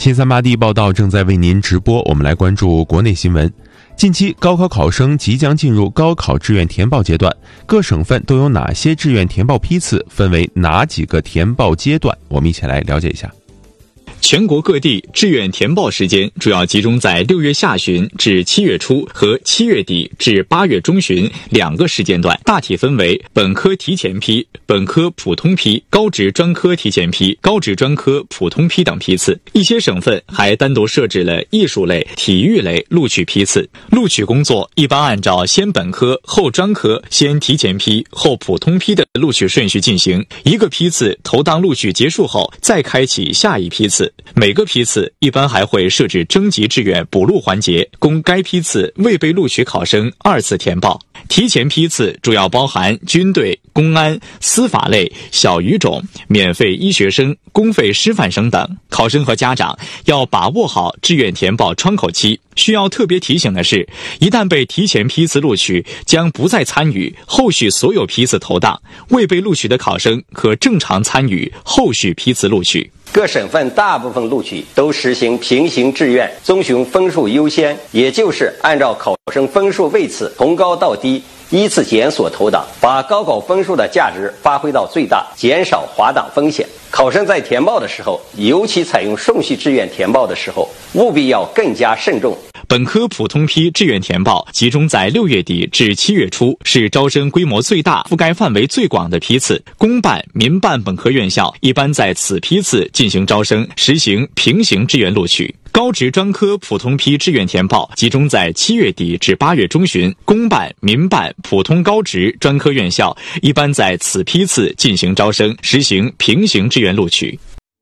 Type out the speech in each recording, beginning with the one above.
1038D 报道正在为您直播，我们来关注国内新闻。近期高考考生即将进入高考志愿填报阶段，各省份都有哪些志愿填报批次，分为哪几个填报阶段？我们一起来了解一下。 全国各地志愿填报时间主要集中在6月下旬至7月初和7月底至8月中旬2个时间段，大体分为本科提前批、本科普通批、高职专科提前批、高职专科普通批等批次。一些省份还单独设置了艺术类、体育类录取批次。录取工作一般按照先本科后专科、先提前批后普通批的录取顺序进行，一个批次投档录取结束后再开启下一批次。每个批次一般还会设置征集志愿补录环节，供该批次未被录取考生2次填报。提前批次主要包含军队、公安、司法类、小语种、免费医学生、公费师范生等。考生和家长要把握好志愿填报窗口期。需要特别提醒的是，一旦被提前批次录取，将不再参与后续所有批次投档。未被录取的考生可正常参与后续批次录取。 各省份大部分录取都实行平行志愿，遵循分数优先，也就是按照考生分数位次从高到低依次检索投档，把高考分数的价值发挥到最大，减少滑档风险。考生在填报的时候，尤其采用顺序志愿填报的时候，务必要更加慎重。 本科普通批志愿填报集中在6月底至7月初，是招生规模最大、覆盖范围最广的批次。公办、民办本科院校一般在此批次进行招生，实行平行志愿录取。高职专科普通批志愿填报集中在7月底至8月中旬，公办、民办、普通高职专科院校一般在此批次进行招生，实行平行志愿录取。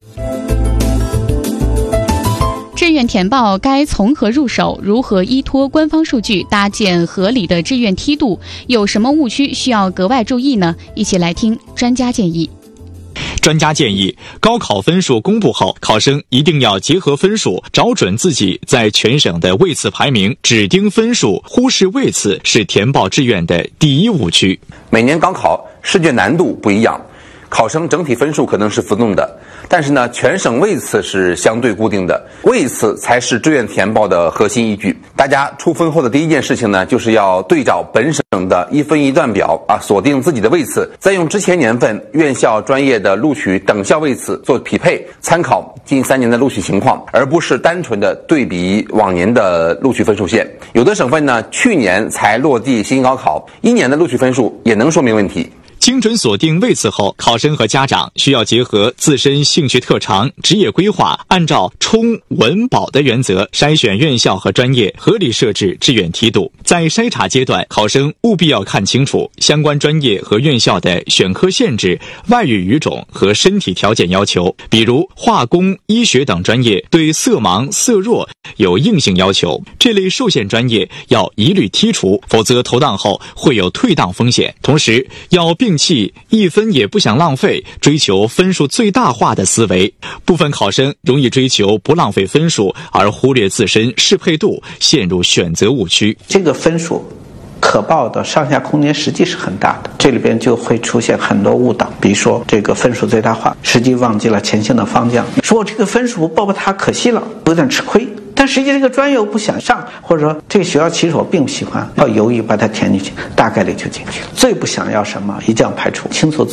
志愿填报该从何入手？如何依托官方数据搭建合理的志愿梯度？有什么误区需要格外注意呢？一起来听专家建议。 专家建议，高考分数公布后，考生一定要结合分数，找准自己在全省的位次排名，只盯分数，忽视位次是填报志愿的第一误区。 每年高考试卷难度不一样，考生整体分数可能是浮动的，但是呢，全省位次是相对固定的，位次才是志愿填报的核心依据。大家出分后的第一件事情呢，就是要对照本省的一分一段表锁定自己的位次，再用之前年份院校专业的录取等校位次做匹配，参考近3年的录取情况，而不是单纯的对比往年的录取分数线。有的省份呢，去年才落地新高考，1年的录取分数也能说明问题。 精准锁定位次后，考生和家长需要结合自身兴趣特长、职业规划，按照冲、稳、保的原则筛选院校和专业，合理设置志愿梯度。在筛查阶段，考生务必要看清楚相关专业和院校的选科限制、外语语种和身体条件要求，比如化工、医学等专业对色盲、色弱有硬性要求，这类受限专业要一律剔除，否则投档后会有退档风险。同时，要摒弃一分也不想浪费，追求分数最大化的思维。部分考生容易追求不浪费分数，而忽略自身适配度，陷入选择误区。 这个分数可报的上下空间实际是很大的，这里边就会出现很多误导，比如说这个分数最大化，实际忘记了前行的方向，说我这个分数报它可惜了，有点吃亏，但实际这个专业我不想上，或者说这个学校其实我并不喜欢，要犹豫把它填进去，大概率就进去了。最不想要什么一定要排除，清楚